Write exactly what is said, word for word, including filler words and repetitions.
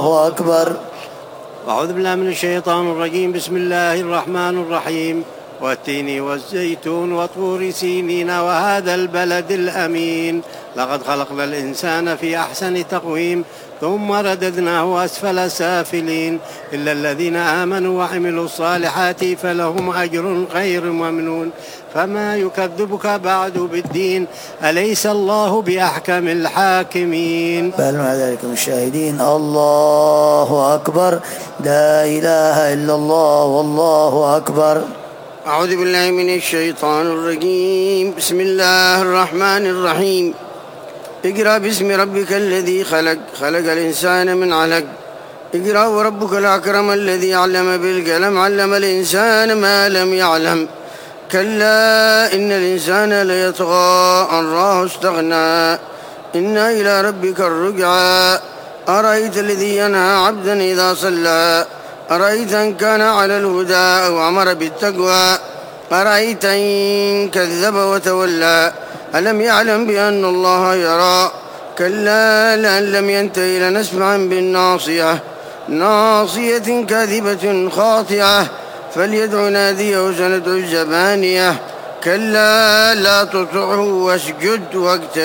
الله أكبر. أعوذ بالله من الشيطان الرجيم. بسم الله الرحمن الرحيم. والتين والزيتون وطور سينين وهذا البلد الأمين لقد خلقنا الإنسان في أحسن تقويم ثم رددناه أسفل سافلين إلا الذين آمنوا وعملوا الصالحات فلهم أجر غير ممنون. فما يكذبك بعد بالدين أليس الله بأحكم الحاكمين. فلما ذلك الشاهدين. الله أكبر. لا إله إلا الله والله أكبر. أعوذ بالله من الشيطان الرجيم. بسم الله الرحمن الرحيم. اقرأ باسم ربك الذي خلق خلق الإنسان من علق اقرأ وربك الأكرم الذي علم بالقلم علم الإنسان ما لم يعلم كلا إن الإنسان ليطغى أن رآه استغنى إن إلى ربك الرجعى أرأيت الذي ينهى عبدا إذا صلى أرأيت إن كان على الهدى أو أمر بالتقوى أرأيت إن كذب وتولى ألم يعلم بأن الله يرى كلا لأن لم ينته لنسمعا بالناصية ناصية كاذبة خاطئة فليدع ناديه سندع الزبانية كلا لا تطعه واسجد واقترب.